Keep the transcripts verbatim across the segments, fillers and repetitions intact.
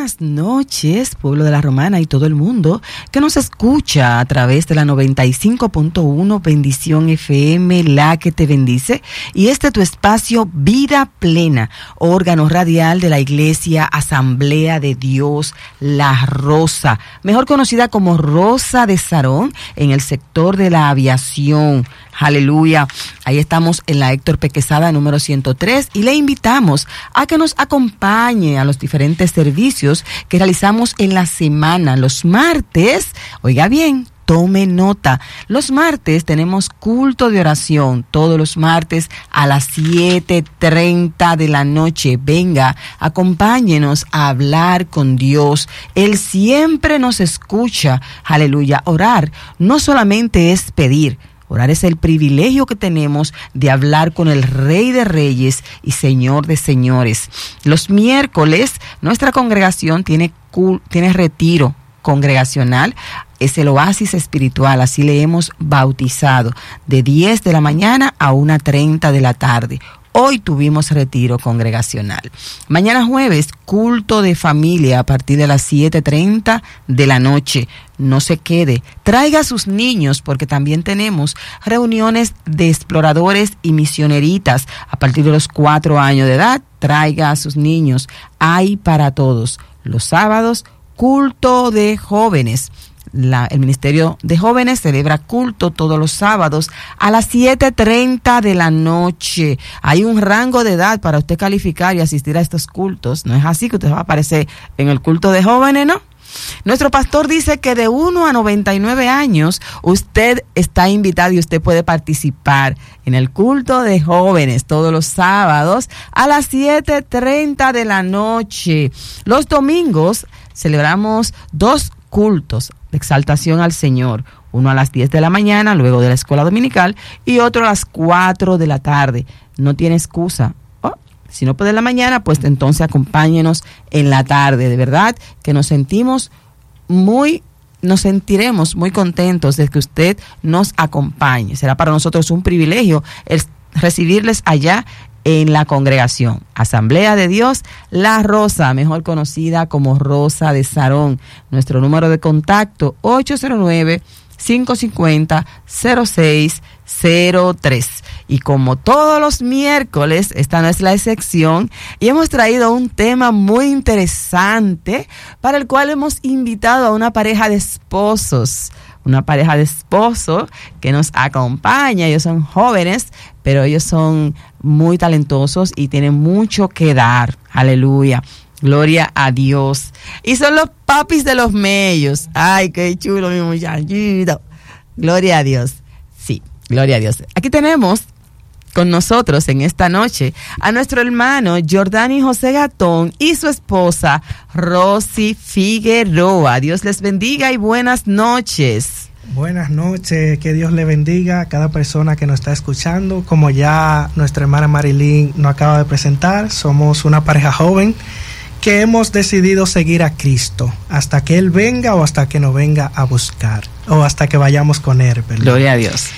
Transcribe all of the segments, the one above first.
buenas noches, pueblo de la Romana y todo el mundo que nos escucha a través de la noventa y cinco punto uno Bendición F M, la que te bendice. Y este es tu espacio Vida Plena, órgano radial de la Iglesia Asamblea de Dios La Rosa, mejor conocida como Rosa de Sarón, en el sector de la aviación. Aleluya. Ahí estamos en la Héctor P. Quesada número ciento tres y le invitamos a que nos acompañe a los diferentes servicios que realizamos en la semana. Los martes, oiga bien, tome nota. Los martes tenemos culto de oración, todos los martes a las siete treinta de la noche. Venga, acompáñenos a hablar con Dios. Él siempre nos escucha. Aleluya. Orar no solamente es pedir. Orar es el privilegio que tenemos de hablar con el Rey de Reyes y Señor de Señores. Los miércoles nuestra congregación tiene, tiene retiro congregacional. Es el oasis espiritual, así le hemos bautizado, de diez de la mañana a una treinta de la tarde. Hoy tuvimos retiro congregacional. Mañana jueves, culto de familia a partir de las siete treinta de la noche. No se quede, traiga a sus niños porque también tenemos reuniones de exploradores y misioneritas a partir de los cuatro años de edad. Traiga a sus niños, hay para todos. Los sábados, culto de jóvenes. La, el Ministerio de Jóvenes celebra culto todos los sábados a las siete treinta de la noche. Hay un rango de edad para usted calificar y asistir a estos cultos. No es así que usted va a aparecer en el culto de jóvenes, ¿no? Nuestro pastor dice que de uno a noventa y nueve años usted está invitado y usted puede participar en el culto de jóvenes todos los sábados a las siete treinta de la noche. Los domingos celebramos dos cultos de exaltación al Señor, uno a las diez de la mañana luego de la escuela dominical y otro a las cuatro de la tarde. No tiene excusa. Oh, si no puede en la mañana, pues entonces acompáñenos en la tarde. De verdad que nos sentimos muy, nos sentiremos muy contentos de que usted nos acompañe. Será para nosotros un privilegio el recibirles allá en la congregación Asamblea de Dios La Rosa, mejor conocida como Rosa de Sarón. Nuestro número de contacto ocho cero nueve, cinco cinco cero, cero seis cero tres. Y como todos los miércoles, esta no es la excepción, y hemos traído un tema muy interesante para el cual hemos invitado a una pareja de esposos. Una pareja de esposos que nos acompaña. Ellos son jóvenes, pero ellos son muy talentosos y tienen mucho que dar. Aleluya. Gloria a Dios. Y son los papis de los mellos. Ay, qué chulo mi muchachito. Gloria a Dios. Sí, gloria a Dios. Aquí tenemos con nosotros en esta noche a nuestro hermano Jordani José Gatón y su esposa Rosy Figueroa. Dios les bendiga y buenas noches. Buenas noches, que Dios le bendiga a cada persona que nos está escuchando. Como ya nuestra hermana Marilyn nos acaba de presentar, somos una pareja joven que hemos decidido seguir a Cristo hasta que Él venga o hasta que nos venga a buscar o hasta que vayamos con Él, ¿verdad? Gloria a Dios.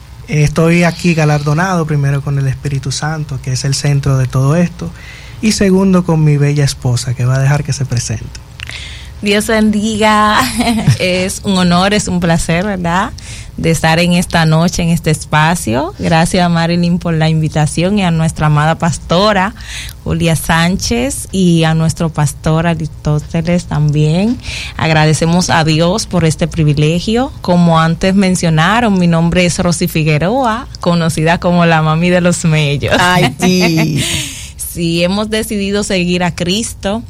Estoy aquí galardonado primero con el Espíritu Santo, que es el centro de todo esto, y segundo con mi bella esposa, que va a dejar que se presente. Dios bendiga. Es un honor, es un placer, ¿verdad?, de estar en esta noche, en este espacio. Gracias a Marilyn por la invitación y a nuestra amada pastora Julia Sánchez y a nuestro pastor Aristóteles también. Agradecemos a Dios por este privilegio. Como antes mencionaron, mi nombre es Rosy Figueroa, conocida como la mami de los mellos. Ay, sí. Sí, hemos decidido seguir a Cristo.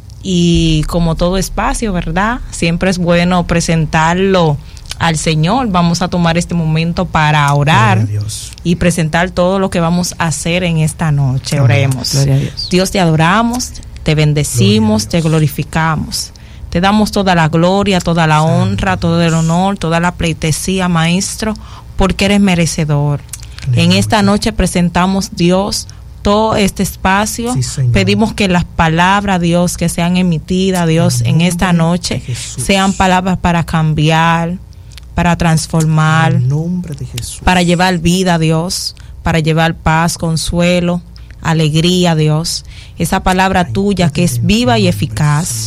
Y como todo espacio, ¿verdad?, siempre es bueno presentarlo al Señor. Vamos a tomar este momento para orar y presentar todo lo que vamos a hacer en esta noche. Oremos. Gloria a Dios. Dios, te adoramos, te bendecimos, te glorificamos. Te damos toda la gloria, toda la Santo, honra, todo el honor, toda la pleitesía, Maestro, porque eres merecedor. Aleluya. En esta noche presentamos, Dios, todo este espacio. Sí, pedimos que las palabras, Dios, que sean emitidas, Dios, en esta noche, sean palabras para cambiar, para transformar, en nombre de Jesús, para llevar vida, Dios, para llevar paz, consuelo, alegría, Dios. Esa palabra tuya que es viva y eficaz.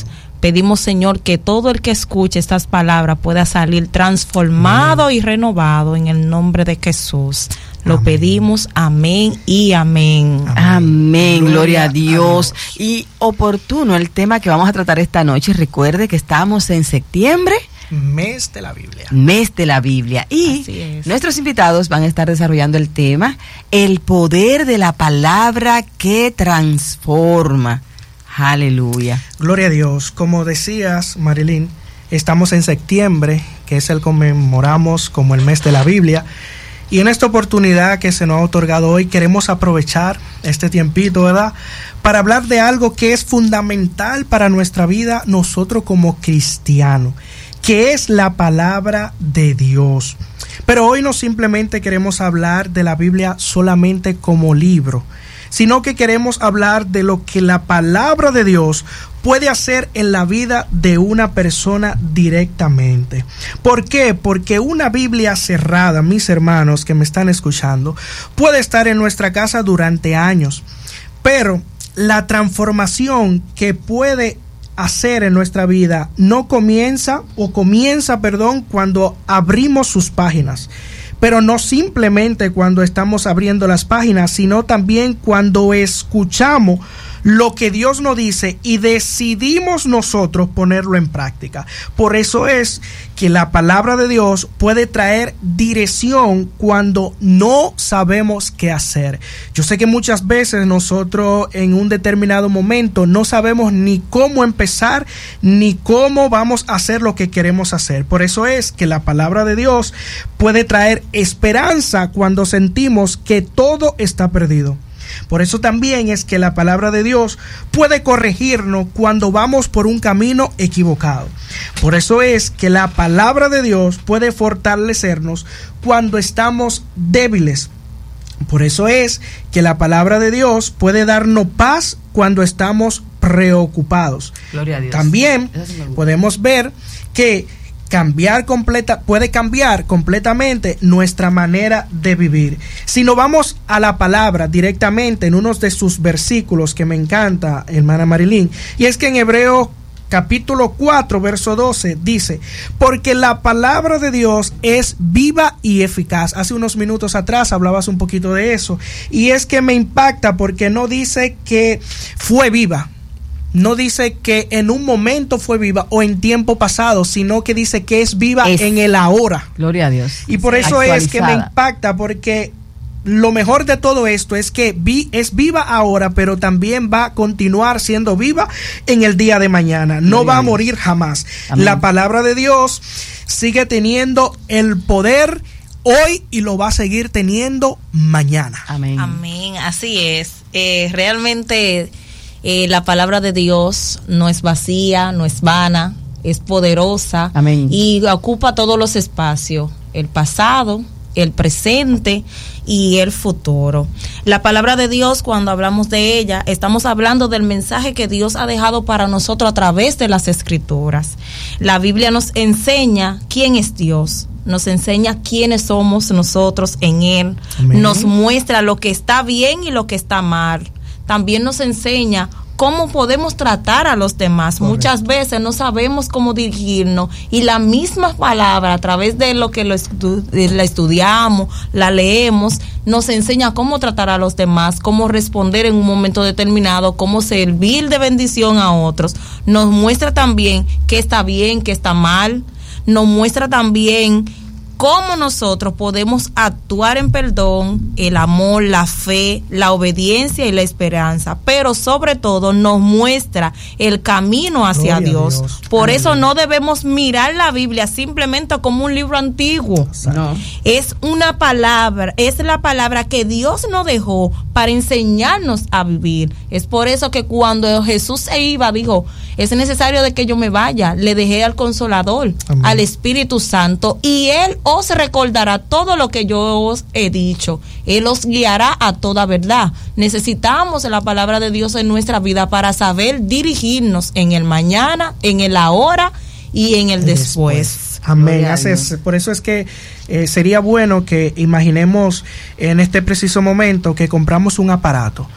Pedimos, Señor, que todo el que escuche estas palabras pueda salir transformado amén. Y renovado en el nombre de Jesús. Lo amén. Pedimos, amén y amén. Amén, amén. Gloria, Gloria a Dios. a Dios. Y oportuno el tema que vamos a tratar esta noche. Recuerde que estamos en septiembre. Mes de la Biblia. Mes de la Biblia. Y nuestros invitados van a estar desarrollando el tema, el poder de la palabra que transforma. Aleluya. Gloria a Dios. Como decías, Marilyn, estamos en septiembre, que es el conmemoramos como el mes de la Biblia. Y en esta oportunidad que se nos ha otorgado hoy, queremos aprovechar este tiempito, ¿verdad?, para hablar de algo que es fundamental para nuestra vida, nosotros como cristianos, que es la palabra de Dios. Pero hoy no simplemente queremos hablar de la Biblia solamente como libro, sino que queremos hablar de lo que la palabra de Dios puede hacer en la vida de una persona directamente. ¿Por qué? Porque una Biblia cerrada, mis hermanos que me están escuchando, puede estar en nuestra casa durante años, pero la transformación que puede hacer en nuestra vida no comienza o comienza, perdón, cuando abrimos sus páginas. Pero no simplemente cuando estamos abriendo las páginas, sino también cuando escuchamos lo que Dios nos dice y decidimos nosotros ponerlo en práctica. Por eso es que la palabra de Dios puede traer dirección cuando no sabemos qué hacer. Yo sé que muchas veces nosotros en un determinado momento no sabemos ni cómo empezar ni cómo vamos a hacer lo que queremos hacer. Por eso es que la palabra de Dios puede traer esperanza cuando sentimos que todo está perdido. Por eso también es que la palabra de Dios puede corregirnos cuando vamos por un camino equivocado. Por eso es que la palabra de Dios puede fortalecernos cuando estamos débiles. Por eso es que la palabra de Dios puede darnos paz cuando estamos preocupados. Gloria a Dios. También podemos ver que cambiar completa puede cambiar completamente nuestra manera de vivir. Si nos vamos a la palabra directamente en uno de sus versículos que me encanta, hermana Marilyn, y es que en Hebreos capítulo cuatro, verso doce, dice: porque la palabra de Dios es viva y eficaz. Hace unos minutos atrás hablabas un poquito de eso, y es que me impacta porque no dice que fue viva, no dice que en un momento fue viva o en tiempo pasado, sino que dice que es viva es, en el ahora. Gloria a Dios. Y por eso es que me impacta, porque lo mejor de todo esto es que vi, es viva ahora, pero también va a continuar siendo viva en el día de mañana. No Gloria va a morir jamás. Amén. La palabra de Dios sigue teniendo el poder hoy y lo va a seguir teniendo mañana. Amén. Amén. Así es. Eh, realmente Eh, la palabra de Dios no es vacía, no es vana, es poderosa. Amén. Y ocupa todos los espacios, el pasado, el presente y el futuro. La palabra de Dios, cuando hablamos de ella, estamos hablando del mensaje que Dios ha dejado para nosotros a través de las Escrituras. La Biblia nos enseña quién es Dios, nos enseña quiénes somos nosotros en Él. Amén. Nos muestra lo que está bien y lo que está mal. También nos enseña cómo podemos tratar a los demás. Correcto. Muchas veces no sabemos cómo dirigirnos y la misma palabra, a través de lo que lo estu- la estudiamos, la leemos, nos enseña cómo tratar a los demás, cómo responder en un momento determinado, cómo servir de bendición a otros. Nos muestra también qué está bien, qué está mal. Nos muestra también cómo nosotros podemos actuar en perdón, el amor, la fe, la obediencia y la esperanza, pero sobre todo nos muestra el camino hacia Dios. Dios. Por Amén. Eso no debemos mirar la Biblia simplemente como un libro antiguo. No. Es una palabra, es la palabra que Dios nos dejó para enseñarnos a vivir. Es por eso que cuando Jesús se iba, dijo: es necesario de que yo me vaya, le dejé al Consolador, Amén. Al Espíritu Santo, y Él os recordará todo lo que yo os he dicho. Él os guiará a toda verdad. Necesitamos la palabra de Dios en nuestra vida para saber dirigirnos en el mañana, en el ahora y en el, el después. después. Amén. Es, por eso es que eh, sería bueno que imaginemos en este preciso momento que compramos un aparato.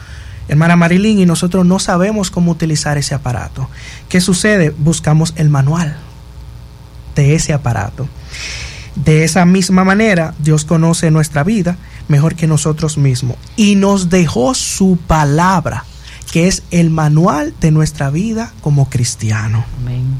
hermana Marilyn, y nosotros no sabemos cómo utilizar ese aparato. ¿Qué sucede? Buscamos el manual de ese aparato. De esa misma manera, Dios conoce nuestra vida mejor que nosotros mismos y nos dejó su palabra, que es el manual de nuestra vida como cristiano. Amén.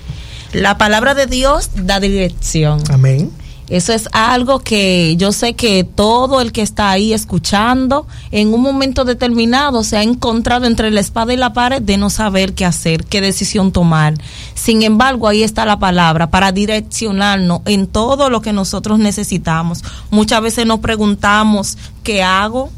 La palabra de Dios da dirección. Amén. Eso es algo que yo sé que todo el que está ahí escuchando, en un momento determinado se ha encontrado entre la espada y la pared de no saber qué hacer, qué decisión tomar. Sin embargo, ahí está la palabra para direccionarnos en todo lo que nosotros necesitamos. Muchas veces nos preguntamos, ¿qué hago?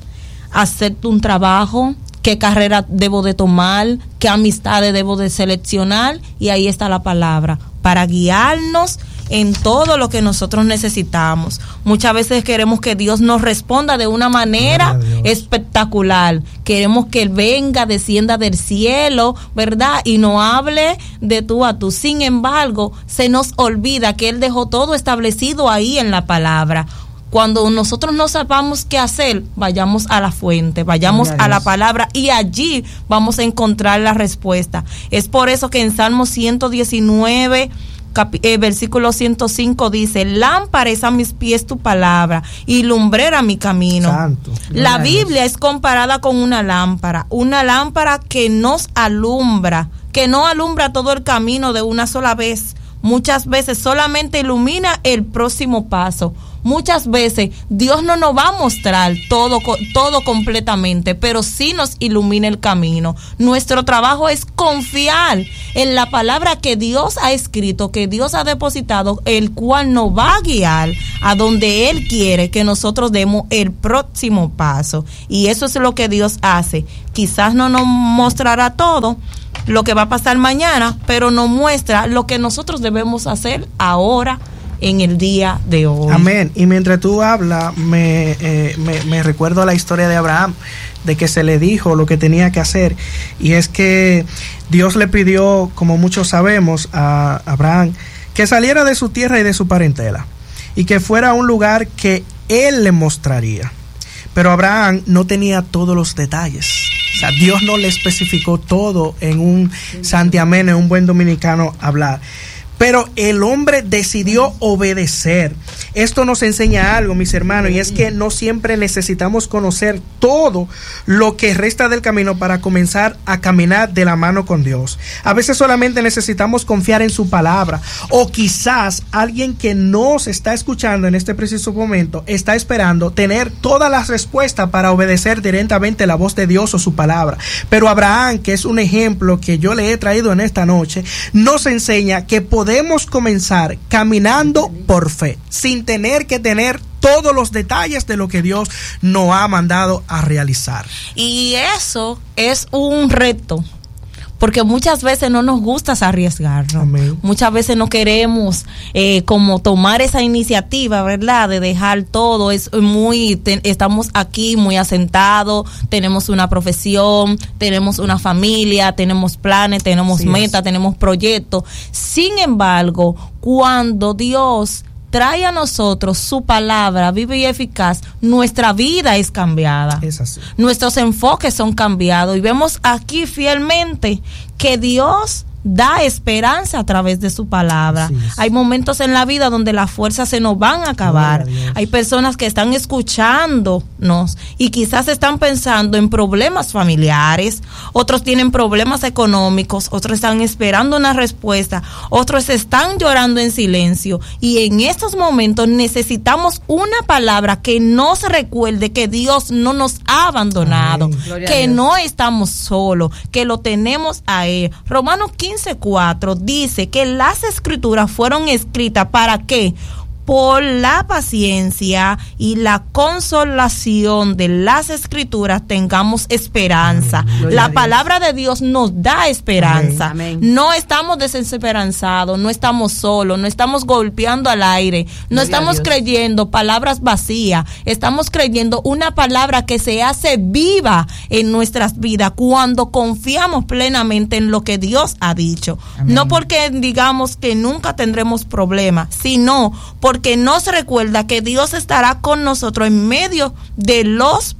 ¿Hacer un trabajo? ¿Qué carrera debo de tomar? ¿Qué amistades debo de seleccionar? Y ahí está la palabra para guiarnos en todo lo que nosotros necesitamos. Muchas veces queremos que Dios nos responda de una manera espectacular. Queremos que Él venga, descienda del cielo, ¿verdad? Y nos hable de tú a tú. Sin embargo, se nos olvida que Él dejó todo establecido ahí en la palabra. Cuando nosotros no sepamos qué hacer, vayamos a la fuente, vayamos a la palabra y allí vamos a encontrar la respuesta. Es por eso que en Salmo ciento diecinueve, Cap- eh, versículo ciento cinco dice: lámpara es a mis pies tu palabra y lumbrera mi camino. Santo. La Biblia es comparada con una lámpara, una lámpara que nos alumbra, que no alumbra todo el camino de una sola vez. Muchas veces solamente ilumina el próximo paso. Muchas veces Dios no nos va a mostrar todo, todo completamente, pero sí nos ilumina el camino. Nuestro trabajo es confiar en la palabra que Dios ha escrito, que Dios ha depositado, el cual nos va a guiar a donde Él quiere que nosotros demos el próximo paso. Y eso es lo que Dios hace. Quizás no nos mostrará todo lo que va a pasar mañana, pero nos muestra lo que nosotros debemos hacer ahora, en el día de hoy. Amén. Y mientras tú hablas, me, eh, me, me recuerdo la historia de Abraham, de que se le dijo lo que tenía que hacer, y es que Dios le pidió, como muchos sabemos, a Abraham, que saliera de su tierra y de su parentela, y que fuera a un lugar que Él le mostraría. Pero Abraham no tenía todos los detalles. O sea, Dios no le especificó todo en un santiamén, en un buen dominicano hablar. Pero el hombre decidió obedecer. Esto nos enseña algo, mis hermanos, y es que no siempre necesitamos conocer todo lo que resta del camino para comenzar a caminar de la mano con Dios. A veces solamente necesitamos confiar en su palabra, o quizás alguien que nos está escuchando en este preciso momento está esperando tener todas las respuestas para obedecer directamente la voz de Dios o su palabra. Pero Abraham, que es un ejemplo que yo le he traído en esta noche, nos enseña que podemos Podemos comenzar caminando por fe, sin tener que tener todos los detalles de lo que Dios nos ha mandado a realizar. Y eso es un reto, porque muchas veces no nos gusta arriesgarnos. Amén. Muchas veces no queremos eh, como tomar esa iniciativa, ¿verdad? De dejar todo. Es muy, te, estamos aquí muy asentados, tenemos una profesión, tenemos una familia, tenemos planes, tenemos sí metas, es. tenemos proyectos. Sin embargo, cuando Dios trae a nosotros su palabra viva y eficaz, nuestra vida es cambiada. Es así. Nuestros enfoques son cambiados y vemos aquí fielmente que Dios da esperanza a través de su palabra. Hay momentos en la vida donde las fuerzas se nos van a acabar. Hay personas que están escuchándonos y quizás están pensando en problemas familiares, otros tienen problemas económicos, otros están esperando una respuesta, otros están llorando en silencio, y en estos momentos necesitamos una palabra que nos recuerde que Dios no nos ha abandonado, que no estamos solos, que lo tenemos a Él. Romanos quince cuatro dice que las escrituras fueron escritas para que por la paciencia y la consolación de las escrituras tengamos esperanza. Amén. La palabra de Dios nos da esperanza. Amén. Amén. No estamos desesperanzados, no estamos solos, no estamos golpeando al aire, no Gloria estamos creyendo palabras vacías, estamos creyendo una palabra que se hace viva en nuestras vidas cuando confiamos plenamente en lo que Dios ha dicho. Amén. No porque digamos que nunca tendremos problemas, sino porque que nos recuerda que Dios estará con nosotros en medio de los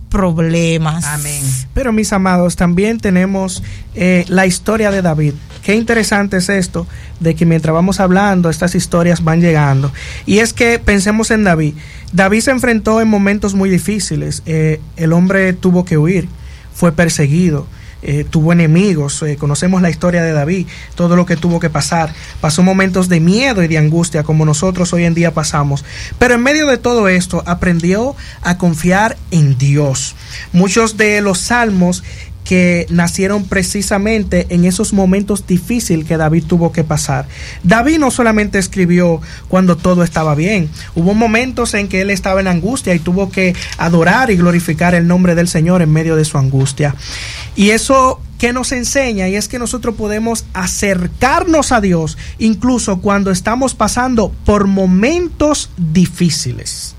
problemas. Amén. Pero mis amados, también tenemos eh, la historia de David. Qué interesante es esto, de que mientras vamos hablando, estas historias van llegando. Y es que pensemos en David. David se enfrentó en momentos muy difíciles. Eh, el hombre tuvo que huir, fue perseguido. Eh, tuvo enemigos, eh, conocemos la historia de David, todo lo que tuvo que pasar, pasó momentos de miedo y de angustia como nosotros hoy en día pasamos, pero en medio de todo esto aprendió a confiar en Dios. Muchos de los salmos que nacieron precisamente en esos momentos difíciles que David tuvo que pasar. David no solamente escribió cuando todo estaba bien, hubo momentos en que él estaba en angustia y tuvo que adorar y glorificar el nombre del Señor en medio de su angustia. Y eso que nos enseña, y es que nosotros podemos acercarnos a Dios incluso cuando estamos pasando por momentos difíciles.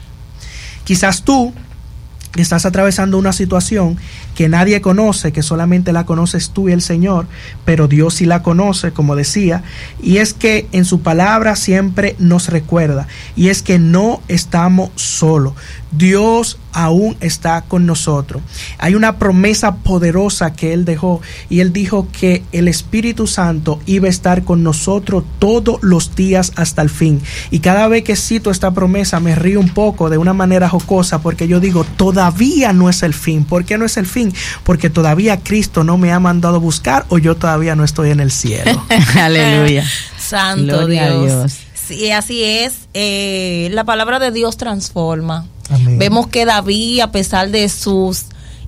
Quizás tú estás atravesando una situación que nadie conoce, que solamente la conoces tú y el Señor, pero Dios sí la conoce, como decía, y es que en su palabra siempre nos recuerda, y es que no estamos solos. Dios aún está con nosotros. Hay una promesa poderosa que Él dejó, y Él dijo que el Espíritu Santo iba a estar con nosotros todos los días hasta el fin. Y cada vez que cito esta promesa me río un poco de una manera jocosa, porque yo digo, todavía no es el fin. ¿Por qué no es el fin? Porque todavía Cristo no me ha mandado a buscar, o yo todavía no estoy en el cielo. Aleluya. Santo Gloria Dios. a Dios. Sí, así es. Eh, la palabra de Dios transforma. Amén. Vemos que David, a pesar de sus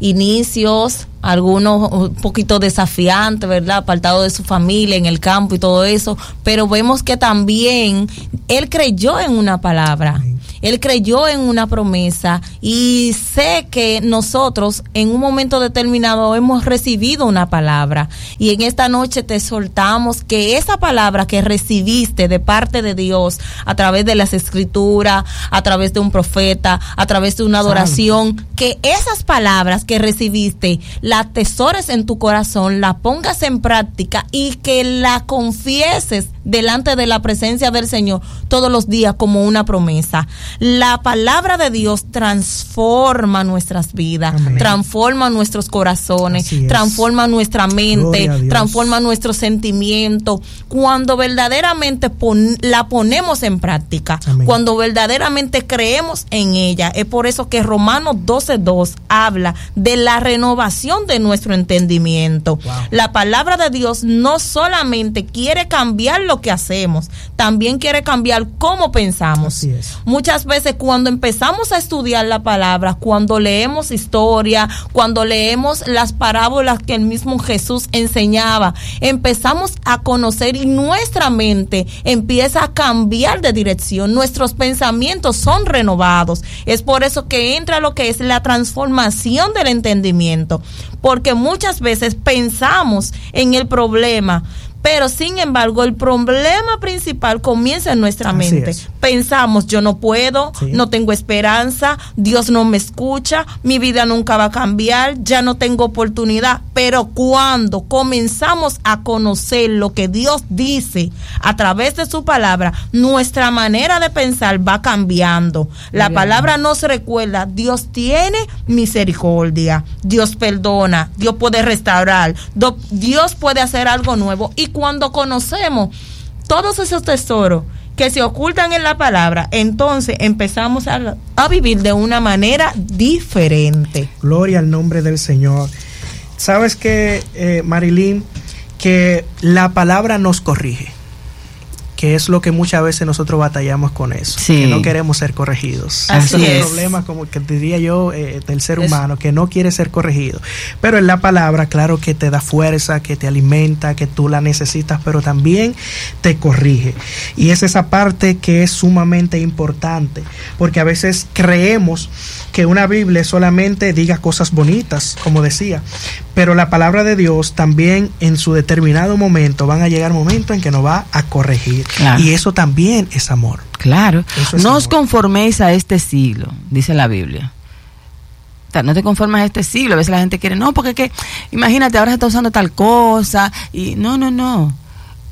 inicios, algunos un poquito desafiantes, ¿verdad? Apartado de su familia en el campo y todo eso, pero vemos que también él creyó en una palabra. Amén. Él creyó en una promesa, y sé que nosotros en un momento determinado hemos recibido una palabra, y en esta noche te soltamos que esa palabra que recibiste de parte de Dios a través de las escrituras, a través de un profeta, a través de una adoración, Santo, que esas palabras que recibiste la atesores en tu corazón, la pongas en práctica y que la confieses delante de la presencia del Señor todos los días como una promesa. La palabra de Dios transforma nuestras vidas, Amén. Transforma nuestros corazones, transforma nuestra mente, transforma nuestros sentimientos. Cuando verdaderamente pon, la ponemos en práctica, Amén. Cuando verdaderamente creemos en ella. Es por eso que Romanos doce dos habla de la renovación de nuestro entendimiento. Wow. La palabra de Dios no solamente quiere cambiar lo que hacemos, también quiere cambiar cómo pensamos. Así es. Muchas veces cuando empezamos a estudiar la palabra, cuando leemos historia, cuando leemos las parábolas que el mismo Jesús enseñaba, empezamos a conocer y nuestra mente empieza a cambiar de dirección, nuestros pensamientos son renovados. Es por eso que entra lo que es la transformación del entendimiento, porque muchas veces pensamos en el problema, pero sin embargo el problema principal comienza en nuestra mente. Pensamos, yo no puedo, sí. no tengo esperanza, Dios no me escucha, mi vida nunca va a cambiar, ya no tengo oportunidad. Pero cuando comenzamos a conocer lo que Dios dice a través de su palabra, nuestra manera de pensar va cambiando. La Bien. palabra nos recuerda, Dios tiene misericordia, Dios perdona, Dios puede restaurar, Dios puede hacer algo nuevo. Y cuando conocemos todos esos tesoros que se ocultan en la palabra, entonces empezamos a, a vivir de una manera diferente. Gloria al nombre del Señor. ¿Sabes qué, eh, Marilyn? Que la palabra nos corrige, que es lo que muchas veces nosotros batallamos con eso, sí. que no queremos ser corregidos. Así Ese es es. el problema, como que diría yo, eh, del ser humano, que no quiere ser corregido. Pero en la palabra, claro que te da fuerza, que te alimenta, que tú la necesitas, pero también te corrige. Y es esa parte que es sumamente importante, porque a veces creemos que una Biblia solamente diga cosas bonitas, como decía, pero la palabra de Dios también en su determinado momento van a llegar momentos en que nos va a corregir. Claro. Y eso también es amor. Claro. Eso es no amor. os conforméis a este siglo, dice la Biblia. O sea, no te conformes a este siglo. A veces la gente quiere, no, porque que, imagínate, ahora se está usando tal cosa. Y no, no, no.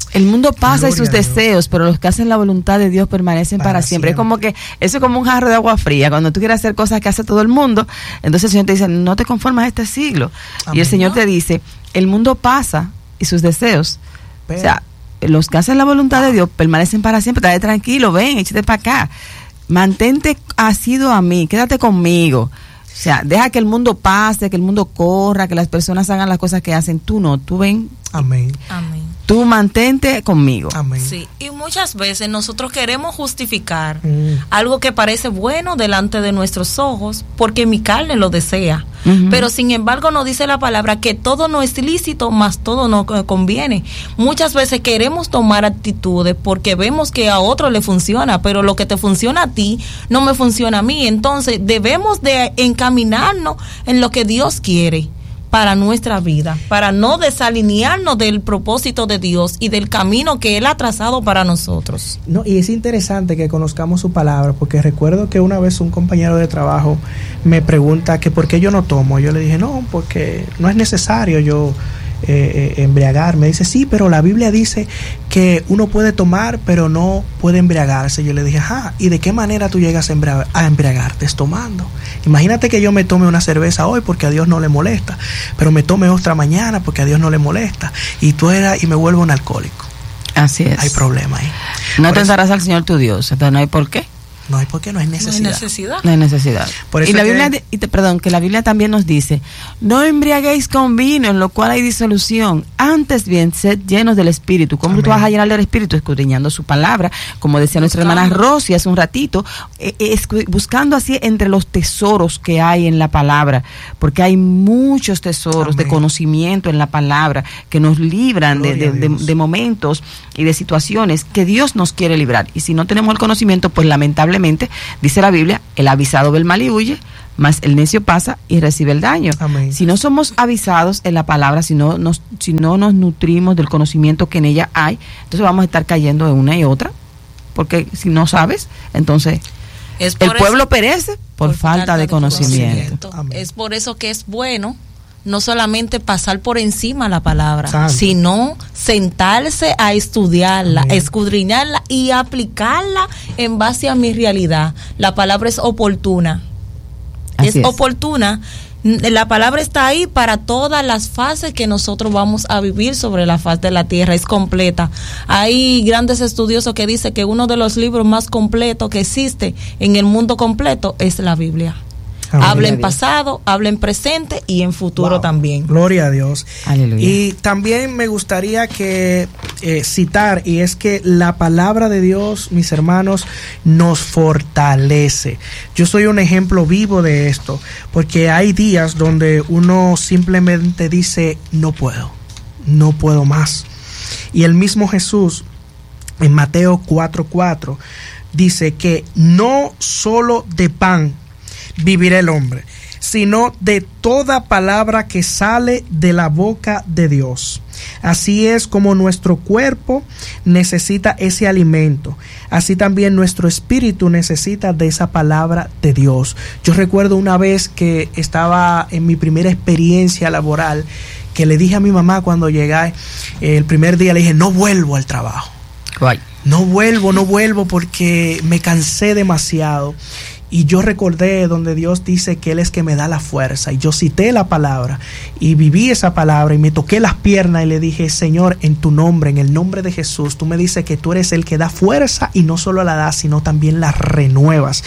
El mundo pasa Gloria y sus deseos, pero los que hacen la voluntad de Dios permanecen para, para siempre. siempre. Es como que, eso es como un jarro de agua fría. Cuando tú quieres hacer cosas que hace todo el mundo, entonces el Señor te dice, no te conformas a este siglo. Amén. Y el Señor te dice, el mundo pasa y sus deseos, pero, o sea, los que hacen la voluntad de Dios permanecen para siempre. Quédate tranquilo, ven, échate para acá. Mantente asido a mí, quédate conmigo. O sea, deja que el mundo pase, que el mundo corra, que las personas hagan las cosas que hacen. Tú no, tú ven. Amén. Amén. Tú mantente conmigo. Amén. Sí, y muchas veces nosotros queremos justificar mm. algo que parece bueno delante de nuestros ojos porque mi carne lo desea. Uh-huh. Pero sin embargo nos dice la palabra que todo no es lícito, mas todo no conviene. Muchas veces queremos tomar actitudes porque vemos que a otro le funciona, pero lo que te funciona a ti no me funciona a mí. Entonces debemos de encaminarnos en lo que Dios quiere para nuestra vida, para no desalinearnos del propósito de Dios y del camino que Él ha trazado para nosotros. No, y es interesante que conozcamos su palabra, porque recuerdo que una vez un compañero de trabajo me pregunta que por qué yo no tomo. Yo le dije, no, porque no es necesario yo eh, eh, embriagarme. Dice, sí, pero la Biblia dice que uno puede tomar, pero no puede embriagarse. Yo le dije, ajá, ¿y de qué manera tú llegas a, embriag- a embriagarte? Es tomando. Imagínate que yo me tome una cerveza hoy porque a Dios no le molesta, pero me tome otra mañana porque a Dios no le molesta, y tú eras y me vuelvo un alcohólico. Así es. Hay problema ahí. No Por tentarás al Señor tu Dios, entonces no hay por qué. No hay por qué, no hay necesidad. No hay necesidad. No hay necesidad. Por eso y la que... Biblia, y te, perdón, que la Biblia también nos dice, no embriaguéis con vino, en lo cual hay disolución, antes bien sed llenos del Espíritu. ¿Cómo Amén. Tú vas a llenar del Espíritu? Escudriñando su palabra, como decía nuestra hermana Rosy hace un ratito, eh, eh, buscando así entre los tesoros que hay en la palabra, porque hay muchos tesoros Amén. De conocimiento en la palabra que nos libran de, de, de, de momentos y de situaciones que Dios nos quiere librar. Y si no tenemos el conocimiento, pues lamentablemente dice la Biblia, el avisado ve el mal y huye, mas el necio pasa y recibe el daño. Amén. Si no somos avisados en la palabra, si no nos, si no nos nutrimos del conocimiento que en ella hay, entonces vamos a estar cayendo de una y otra, porque si no sabes, entonces es el por pueblo eso, perece por, por falta, falta de, de conocimiento. conocimiento. Es por eso que es bueno no solamente pasar por encima la palabra, Santo. Sino sentarse a estudiarla, Amén. Escudriñarla y aplicarla en base a mi realidad. La palabra es oportuna. Es, es oportuna. La palabra está ahí para todas las fases que nosotros vamos a vivir sobre la faz de la tierra, es completa. Hay grandes estudiosos que dicen que uno de los libros más completos que existe en el mundo completo es la Biblia. Amén. Habla en pasado, habla en presente y en futuro wow. también. Gloria a Dios. Aleluya. Y también me gustaría que eh, citar, y es que la palabra de Dios, mis hermanos, nos fortalece. Yo soy un ejemplo vivo de esto, porque hay días donde uno simplemente dice, no puedo, no puedo más. Y el mismo Jesús, en Mateo cuatro cuatro, dice que no solo de pan vivirá el hombre, sino de toda palabra que sale de la boca de Dios. Así es como nuestro cuerpo necesita ese alimento, así también nuestro espíritu necesita de esa palabra de Dios. Yo recuerdo una vez que estaba en mi primera experiencia laboral, que le dije a mi mamá cuando llegué, eh, el primer día le dije, no vuelvo al trabajo. Guay. No vuelvo, no vuelvo porque me cansé demasiado. Y yo recordé donde Dios dice que Él es que me da la fuerza. Y yo cité la palabra y viví esa palabra y me toqué las piernas y le dije, Señor, en tu nombre, en el nombre de Jesús, tú me dices que tú eres el que da fuerza y no solo la das, sino también la renuevas.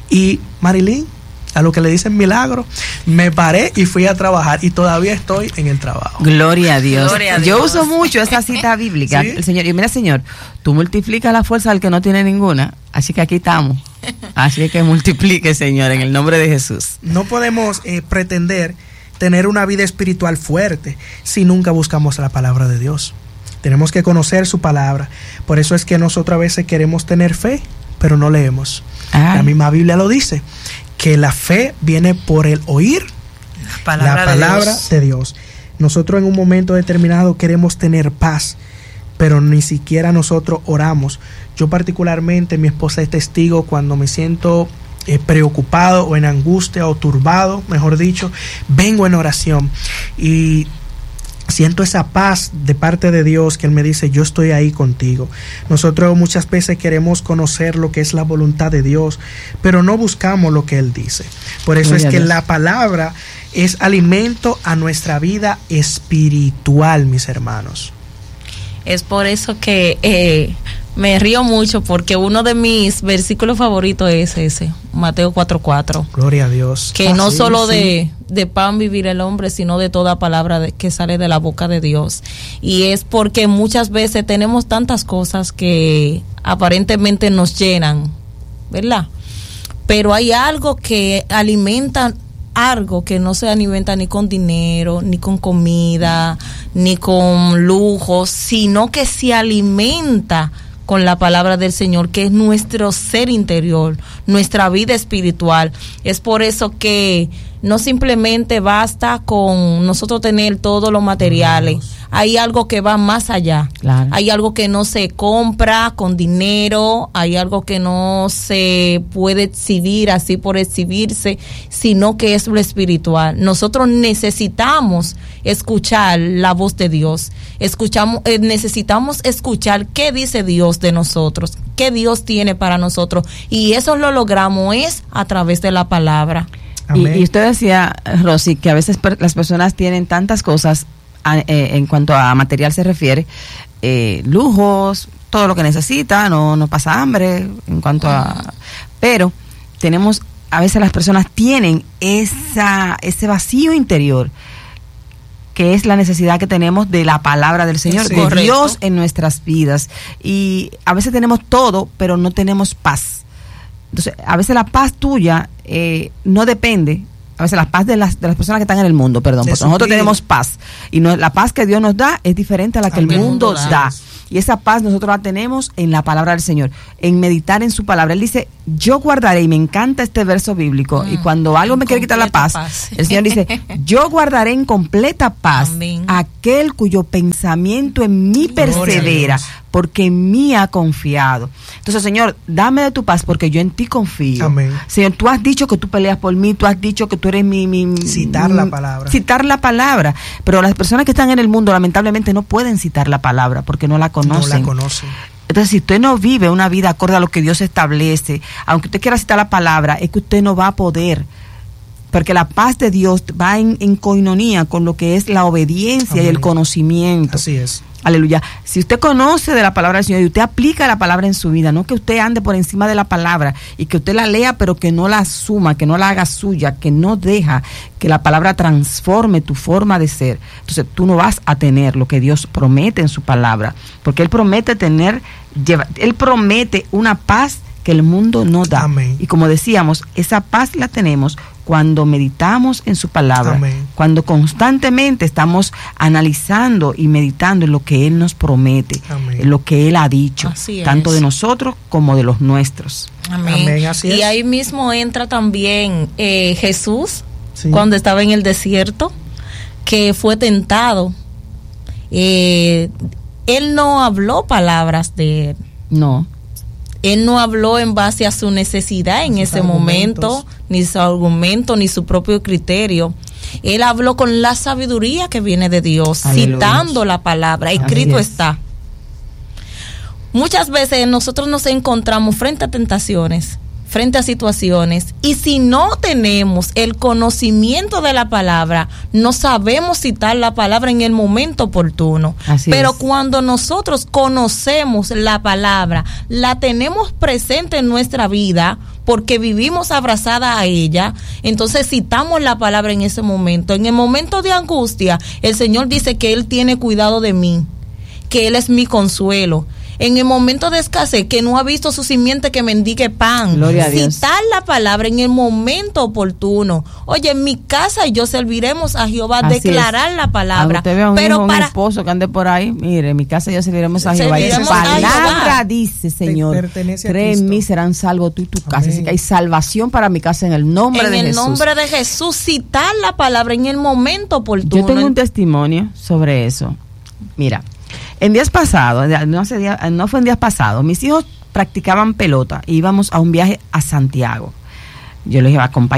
Y Marilyn, a lo que le dicen milagro, me paré y fui a trabajar y todavía estoy en el trabajo. Gloria a Dios. Gloria a Yo Dios. uso mucho esa cita bíblica. ¿Sí? El Señor, y mira, Señor, tú multiplicas la fuerza al que no tiene ninguna, así que aquí estamos. Así que multiplique, Señor, en el nombre de Jesús. No podemos eh, pretender tener una vida espiritual fuerte si nunca buscamos la palabra de Dios. Tenemos que conocer su palabra. Por eso es que nosotros a veces queremos tener fe, pero no leemos. Ay. La misma Biblia lo dice, que la fe viene por el oír la palabra, la palabra de, Dios. de Dios. Nosotros en un momento determinado queremos tener paz, pero ni siquiera nosotros oramos. Yo particularmente, mi esposa es testigo, cuando me siento eh, preocupado o en angustia o turbado, mejor dicho, vengo en oración. Y siento esa paz de parte de Dios, que Él me dice, yo estoy ahí contigo. Nosotros muchas veces queremos conocer lo que es la voluntad de Dios, pero no buscamos lo que Él dice. Por eso Gloria es que la palabra es alimento a nuestra vida espiritual, mis hermanos. Es por eso que eh, me río mucho, porque uno de mis versículos favoritos es ese, Mateo cuatro cuatro. Gloria a Dios. Que ah, no sí, solo sí. de, de pan vivir el hombre, sino de toda palabra de, que sale de la boca de Dios. Y es porque muchas veces tenemos tantas cosas que aparentemente nos llenan, ¿verdad? Pero hay algo que alimenta, algo que no se alimenta ni con dinero, ni con comida, ni con lujos, sino que se alimenta con la palabra del Señor, que es nuestro ser interior, nuestra vida espiritual. Es por eso que no simplemente basta con nosotros tener todos los materiales. Hay algo que va más allá. Claro. Hay algo que no se compra con dinero, hay algo que no se puede exhibir así por exhibirse, sino que es lo espiritual. Nosotros necesitamos escuchar la voz de Dios. Escuchamos, eh, necesitamos escuchar qué dice Dios de nosotros, qué Dios tiene para nosotros, y eso lo logramos es a través de la palabra. Y, y usted decía, Rosy, que a veces per, las personas tienen tantas cosas a, eh, en cuanto a material se refiere, eh, lujos, todo lo que necesita, no, no pasa hambre, en cuanto a... Pero tenemos, a veces las personas tienen esa ese vacío interior, que es la necesidad que tenemos de la palabra del Señor, sí, de correcto. Dios en nuestras vidas. Y a veces tenemos todo, pero no tenemos paz. Entonces, a veces la paz tuya eh, no depende, a veces la paz de las de las personas que están en el mundo, perdón, porque nosotros vida. tenemos paz, y no, la paz que Dios nos da es diferente a la que Amén. el mundo da. da. Y esa paz nosotros la tenemos en la palabra del Señor, en meditar en su palabra. Él dice, yo guardaré, y me encanta este verso bíblico, mm, y cuando algo me quiere quitar la paz, paz, el Señor dice, yo guardaré en completa paz Amén. aquel cuyo pensamiento en mí persevera, porque en mí ha confiado. Entonces, Señor, dame de tu paz, porque yo en ti confío. Amén. Señor, tú has dicho que tú peleas por mí, tú has dicho que tú eres mi... mi citar mi, la palabra. Citar la palabra. Pero las personas que están en el mundo, lamentablemente, no pueden citar la palabra, porque no la conocen. No la conocen. Entonces, si usted no vive una vida acorde a lo que Dios establece, aunque usted quiera citar la palabra, es que usted no va a poder, porque la paz de Dios va en, en coinonía con lo que es la obediencia Amén. y el conocimiento. Así es. Aleluya. Si usted conoce de la palabra del Señor y usted aplica la palabra en su vida, no que usted ande por encima de la palabra y que usted la lea pero que no la asuma, que no la haga suya, que no deja que la palabra transforme tu forma de ser, entonces tú no vas a tener lo que Dios promete en su palabra, porque Él promete tener, lleva, Él promete una paz que el mundo no da. Amén. Y como decíamos, esa paz la tenemos cuando meditamos en su palabra, Amén. cuando constantemente estamos analizando y meditando en lo que Él nos promete, Amén. en lo que Él ha dicho, Así tanto es. de nosotros como de los nuestros. Amén. Amén, así y es. ahí mismo entra también eh, Jesús, sí. cuando estaba en el desierto, que fue tentado. Eh, él no habló palabras de Él. No. Él no habló en base a su necesidad en ese momento, ni su argumento, ni su propio criterio. Él habló con la sabiduría que viene de Dios, Aleluya. citando la palabra, escrito está. Muchas veces nosotros nos encontramos frente a tentaciones, frente a situaciones, y si no tenemos el conocimiento de la palabra, no sabemos citar la palabra en el momento oportuno. Así Pero es. cuando nosotros conocemos la palabra, la tenemos presente en nuestra vida, porque vivimos abrazada a ella, entonces citamos la palabra en ese momento. En el momento de angustia, el Señor dice que Él tiene cuidado de mí, que Él es mi consuelo. En el momento de escasez, que no ha visto su simiente que mendigue pan. Gloria a Dios. Citar la palabra en el momento oportuno. Oye, en mi casa y yo serviremos a Jehová, Así declarar es. la palabra. Usted ve a un pero hijo, para un esposo que ande por ahí, mire, en mi casa yo serviremos a Jehová. Y su Serviremos a palabra Jehová. dice, Señor, Pertenece a cree en Cristo. mí, serán salvos tú y tu casa. Amén. Así que hay salvación para mi casa en el nombre en de el Jesús. nombre de Jesús, citar la palabra en el momento oportuno. Yo tengo un testimonio sobre eso. Mira, en días pasados, no, hace día, no fue en días pasados, mis hijos practicaban pelota e íbamos a un viaje a Santiago. Yo les iba a acompañar.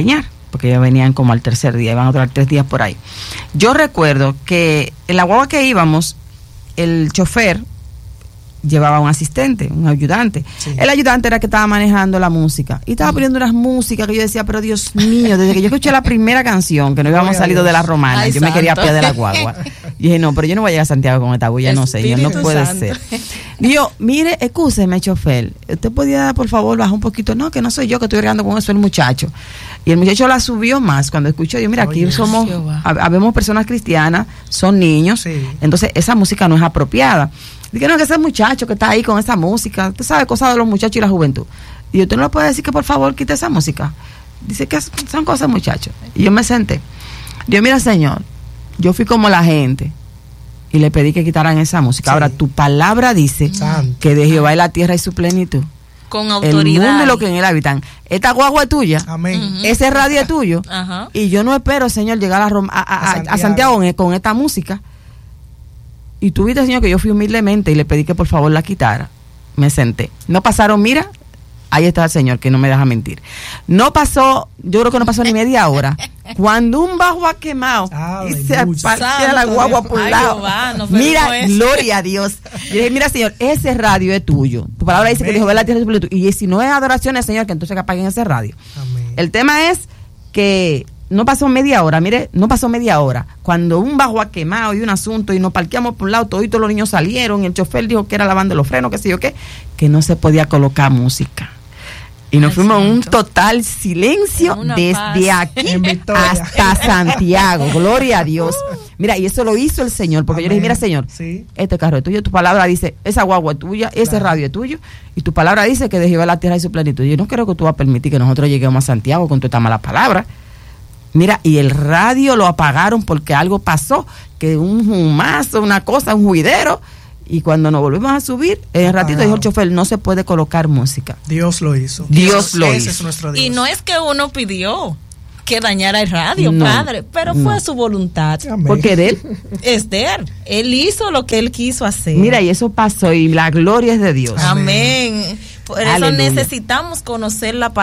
porque ellos venían como al tercer día, iban a durar tres días por ahí. Yo recuerdo que en la guagua que íbamos, el chofer llevaba un asistente, un ayudante. Sí. El ayudante era el que estaba manejando la música y estaba poniendo unas músicas que yo decía, pero Dios mío, desde que yo escuché la primera canción, que no íbamos salido de la romana, Ay, yo santo. me quería pie de la guagua. Y dije, no, pero yo no voy a llegar a Santiago con esta bulla, no señor, no puede Santo. ser. Y yo, mire, excúseme, chofer, ¿usted podía, por favor, bajar un poquito? No, que no soy yo que estoy regando con eso, el muchacho. Y el muchacho la subió más cuando escuchó, yo, mira, aquí Oye, somos, habemos personas cristianas, son niños, sí. entonces esa música no es apropiada. Dije, no, que ese muchacho que está ahí con esa música, usted sabe cosas de los muchachos y la juventud. Y usted no le puede decir que por favor quite esa música. Dice que son cosas muchachos. Y yo me senté. Yo, mira, señor, yo fui como la gente y le pedí que quitaran esa música. Sí. Ahora, tu palabra dice Santo. que de Jehová es la tierra y su plenitud. Con autoridad. El mundo y lo que en él habitan. Esta guagua es tuya. Amén. Uh-huh. Ese radio es tuyo. Uh-huh. Y yo no espero, Señor, llegar a, Roma, a, a, a, Santiago. a Santiago con esta música. Y tú viste, Señor, que yo fui humildemente y le pedí que por favor la quitara. Me senté. No pasaron, mira, ahí está el Señor, que no me deja mentir. No pasó, yo creo que no pasó ni media hora. Cuando un bajo ha quemado y se partía la guagua por un lado. No mira, gloria a Dios. Yo dije, mira, Señor, ese radio es tuyo. Tu palabra dice Amén. que Jehová la tierra es tuyo. Y si no es adoración al Señor, que entonces que apaguen ese radio. Amén. El tema es que no pasó media hora, mire, no pasó media hora. Cuando un bajo ha quemado y un asunto y nos parqueamos por un lado, todos los niños salieron y el chofer dijo que era lavando los frenos, qué sé yo qué, que no se podía colocar música. Y nos Ay, fuimos en un total silencio desde paz. aquí hasta Santiago. Gloria a Dios. Mira, y eso lo hizo el Señor, porque Amén. yo le dije, mira, Señor, sí. este carro es tuyo, tu palabra dice, esa guagua es tuya, ese claro. radio es tuyo, y tu palabra dice que de Jehová la tierra y su plenitud. Yo no creo que tú vas a permitir que nosotros lleguemos a Santiago con toda esta mala palabra. Mira, y el radio lo apagaron porque algo pasó, que un humazo, una cosa, un juidero, y cuando nos volvimos a subir, en el ratito dijo el chofer, no se puede colocar música. Dios lo hizo. Dios, Dios lo hizo. Es nuestro Dios. Y no es que uno pidió que dañara el radio, no, padre, pero no. fue su voluntad. Amén. Porque de él. Es de él. Él hizo lo que él quiso hacer. Mira, y eso pasó, y la gloria es de Dios. Amén. Amén. Por eso Aleluya. necesitamos conocer la palabra.